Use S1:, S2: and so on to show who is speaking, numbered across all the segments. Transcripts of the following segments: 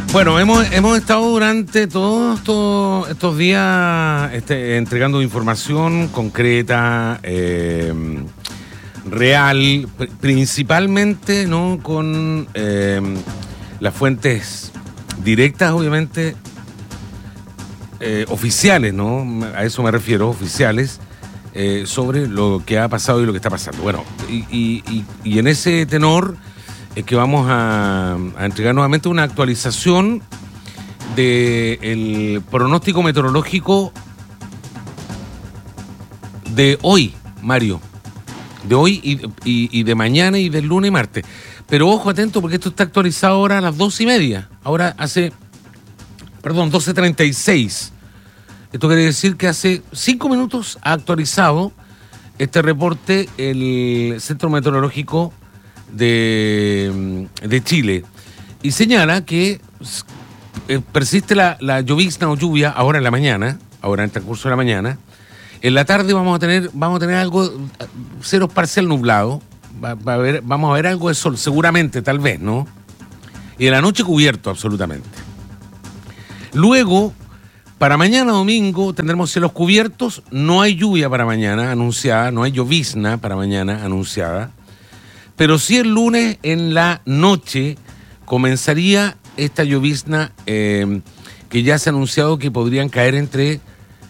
S1: Bueno, hemos estado durante todos estos días entregando información concreta, real, principalmente no con las fuentes directas, obviamente, oficiales, ¿no? A eso me refiero, oficiales, sobre lo que ha pasado y lo que está pasando. Bueno, y en ese tenor es que vamos a entregar nuevamente una actualización del pronóstico meteorológico de hoy, Mario. De hoy y de mañana y del lunes y martes. Pero ojo, atento, porque esto está actualizado ahora a las 12:30. Ahora 12:36. Esto quiere decir que hace 5 minutos ha actualizado este reporte el Centro Meteorológico de Chile. Y señala que persiste la llovizna o lluvia ahora en la mañana, ahora en el transcurso de la mañana. En la tarde vamos a tener algo, cielos parcial nublado, vamos a ver algo de sol, seguramente, tal vez, ¿no? Y en la noche cubierto, absolutamente. Luego, para mañana domingo tendremos cielos cubiertos, no hay lluvia para mañana anunciada, no hay llovizna para mañana anunciada, pero sí el lunes en la noche comenzaría esta llovizna que ya se ha anunciado que podrían caer entre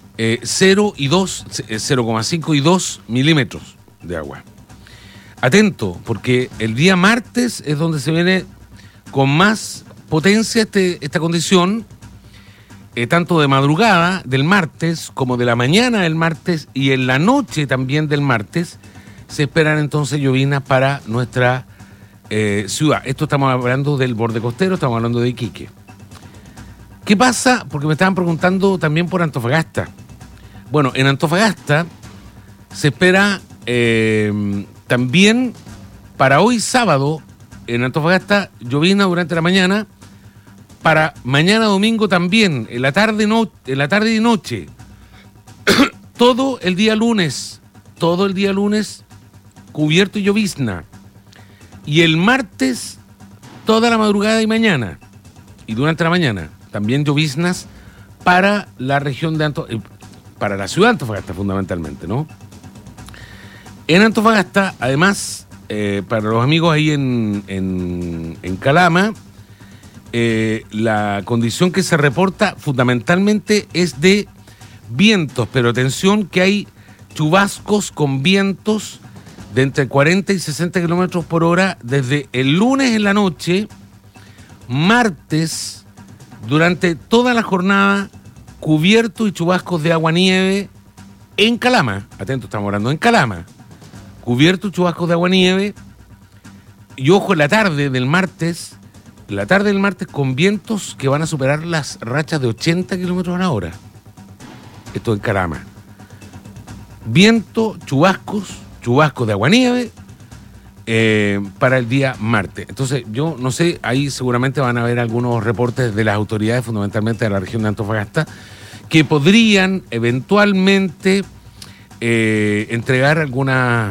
S1: 0,5 y 2 milímetros de agua. Atento, porque el día martes es donde se viene con más potencia esta condición, tanto de madrugada del martes como de la mañana del martes y en la noche también del martes se esperan entonces lloviznas para nuestra ciudad. Esto estamos hablando del borde costero, estamos hablando de Iquique. ¿Qué pasa? Porque me estaban preguntando también por Antofagasta. Bueno, en Antofagasta se espera también para hoy sábado, en Antofagasta, llovizna durante la mañana, para mañana domingo también, en la tarde y noche, todo el día lunes, cubierto y llovizna. Y el martes, toda la madrugada y mañana, y durante la mañana, también lloviznas para la región de para la ciudad de Antofagasta fundamentalmente, ¿no? En Antofagasta, además, para los amigos ahí en Calama, la condición que se reporta fundamentalmente es de vientos, pero atención que hay chubascos con vientos de entre 40 y 60 kilómetros por hora desde el lunes en la noche, martes, durante toda la jornada, cubierto y chubascos de agua-nieve en Calama. Atento, estamos hablando en Calama. Cubierto y chubascos de agua-nieve. Y ojo, en la tarde del martes con vientos que van a superar las rachas de 80 kilómetros a la hora. Esto en Calama. Viento, chubascos de agua-nieve para el día martes. Entonces, yo no sé, ahí seguramente van a haber algunos reportes de las autoridades, fundamentalmente de la región de Antofagasta, que podrían eventualmente entregar algunas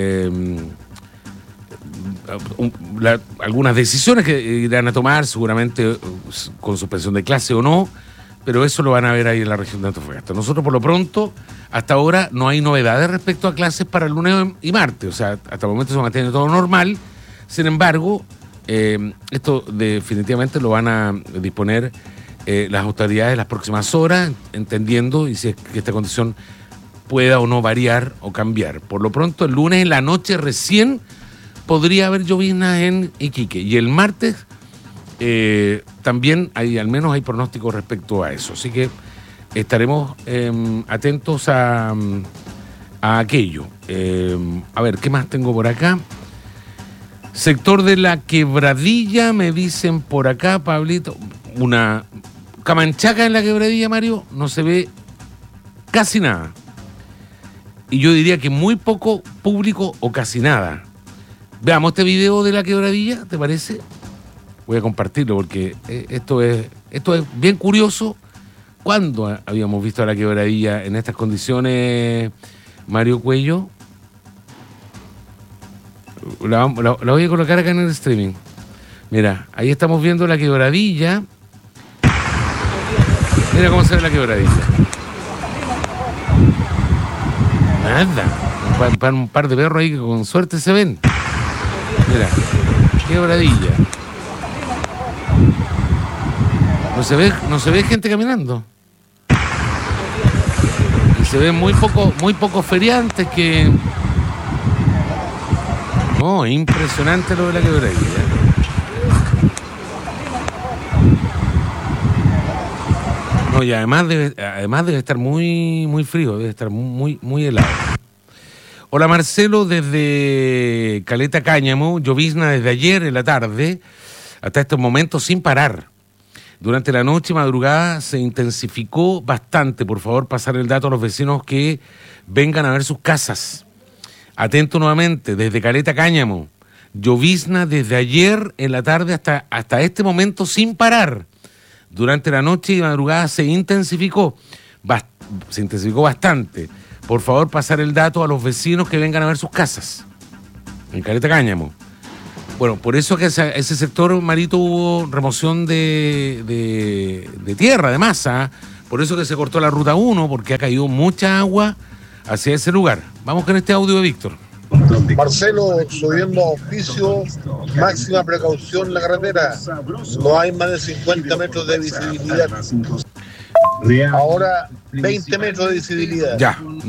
S1: decisiones que irán a tomar, seguramente con suspensión de clase o no, pero eso lo van a ver ahí en la región de Antofagasta. Nosotros, por lo pronto, hasta ahora no hay novedades respecto a clases para el lunes y martes, o sea, hasta el momento se mantiene todo normal. Sin embargo, esto definitivamente lo van a disponer las autoridades las próximas horas, entendiendo y si es que esta condición pueda o no variar o cambiar. Por lo pronto, el lunes en la noche recién podría haber lloviznas en Iquique, y el martes también al menos hay pronósticos respecto a eso. Así que estaremos atentos a aquello. A ver, ¿qué más tengo por acá? Sector de la Quebradilla, me dicen por acá, Pablito. Una camanchaca en la Quebradilla, Mario, no se ve casi nada. Y yo diría que muy poco público o casi nada. Veamos este video de la Quebradilla, ¿te parece? Voy a compartirlo porque esto es bien curioso. ¿Cuándo habíamos visto a la Quebradilla en estas condiciones, Mario Cuello? La voy a colocar acá en el streaming. Mira, ahí estamos viendo la Quebradilla Mira cómo se ve la quebradilla. Nada. Un par de perros ahí que con suerte se ven. Mira, quebradilla. No se ve gente caminando. Y se ven muy pocos feriantes que. No, impresionante lo de la quebradilla. No, y además debe estar muy frío, debe estar muy helado. Hola Marcelo, desde Caleta Cáñamo, llovizna desde ayer en la tarde hasta estos momentos sin parar. Durante la noche y madrugada se intensificó bastante. Por favor, pasar el dato a los vecinos que vengan a ver sus casas. Atento nuevamente, desde Caleta Cáñamo, llovizna desde ayer en la tarde hasta este momento sin parar. Durante la noche y madrugada se intensificó bastante. Por favor, pasar el dato a los vecinos que vengan a ver sus casas en Caleta Cáñamo. Bueno, por eso que ese sector, Marito, hubo remoción de tierra, de masa. Por eso que se cortó la ruta 1, porque ha caído mucha agua hacia ese lugar. Vamos con este audio de Víctor.
S2: Marcelo, subiendo a Auspicio, máxima precaución en la carretera. No hay más de 50 metros de visibilidad. Ahora 20 metros de visibilidad.
S1: Ya.